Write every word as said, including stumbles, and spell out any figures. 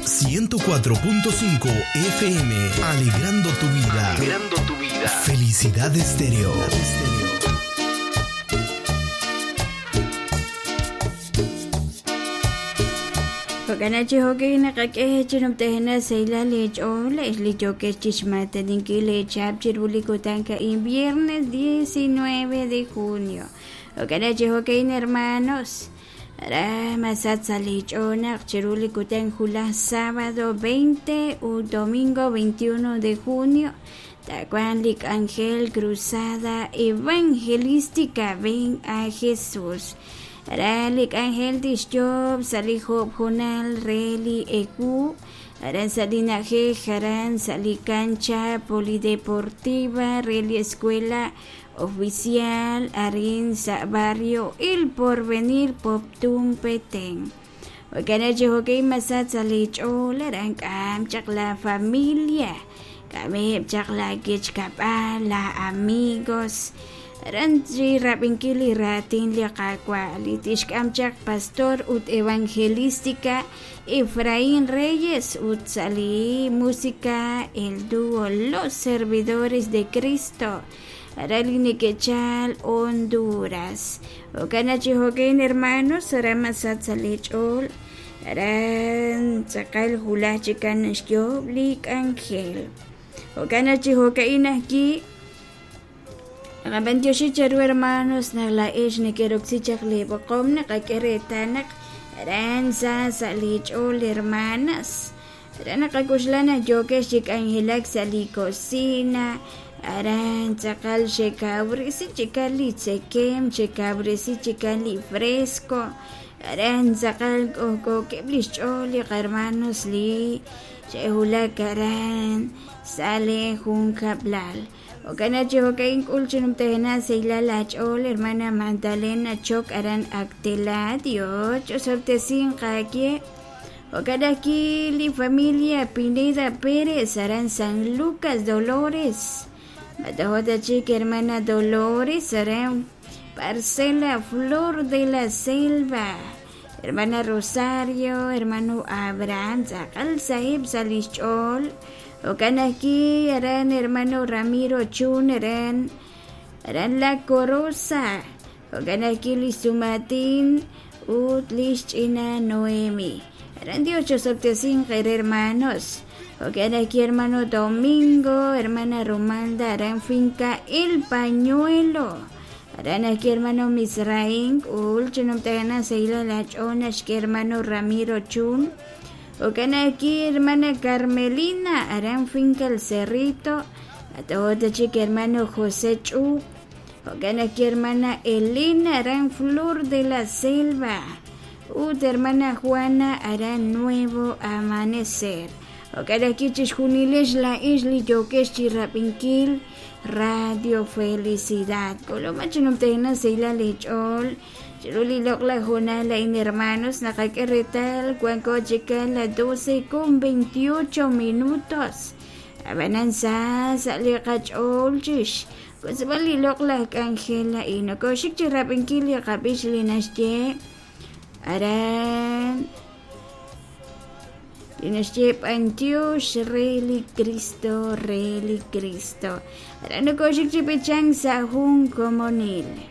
ciento cuatro punto cinco F M, alegrando tu vida. Alegrando tu vida. Felicidad Estéreo. Ganachi hockey na kake chinum tehna seila lech ola es licho que chismata dinki le chap chiruli kutanka en viernes diecinueve de junio. Ganachi hockey hermanos. Ara masat salech ona chiruli kutan hula sábado veinte o domingo veintiuno de junio. Tacuan lik Ángel Cruzada Evangelística ven a Jesús. Ralik Ángel Disjob Salihop Jonal Reli Ecu Aran Salinaje Jaran Salicancha Polideportiva Reli Escuela Oficial Arin Barrio El Porvenir Poptum Petén Wakanache Hockey Masat Salich Ola Rankam Chakla Familia Kameb Chakla Kichkapa La Amigos Ranji rapinkili ratin liakakwa litish kamchak pastor ut evangelística Efraín Reyes ut sali música el dúo Los Servidores de Cristo Araliniquechal Honduras Okanachi hokein hermanos aramasat salichol aran sakal hulachikan shkoblik Ángel Okanachi hokein aquí Rabantioshi charu hermanos na la ish ni keroxichak lebo kom na kakeretanak ran sa salich ol hermanas ran kakuslana jokesh chik Angelak sali cocina aran sakal shekabri si chikali tsekem chekabri si chikali fresco aran sakal koko keblish ol hermanos li chehula karan sale junkablal Okanachi hokein kulchunum tehna seila lachol hermana Magdalena Chok aran acteladio chosortesin kake Okanaki li familia Pineda Pérez aran San Lucas Dolores Matahota chica hermana Dolores aran Parcela Flor de la Selva hermana Rosario hermano Abraham Zakal Sahib Salichol Okanaki aran hermano Ramiro Chun aran aran La Corosa Okanaki Lizumatin ut Lichina Noemi aran diocho sortesin hermanos Okanaki hermano Domingo hermana Romalda aran finca El Pañuelo aran aquí hermano Misraín ul chunum tagana seila lachona shke hermano Ramiro Chun Okanaki hermana Carmelina aran finca El Cerrito Atahota chica hermano José Chu Okanaki hermana Elena aran Flor de la Selva Ut hermana Juana aran Nuevo Amanecer Okanaki chishjunilesh la isli yokesh chirapinkil Radio Felicidad Colomachunum tegna seila lechol Chiruli lokla jonala in hermanos nakakeretal cuanco chica la doce con veintiocho minutos Abananza saliakach olchish Kusabali lokla Angela ino koshik chirapinkili kapish linashye Aran Linashye Pantiush Reli Cristo Reli Cristo Aran koshik chipichang sahung komonil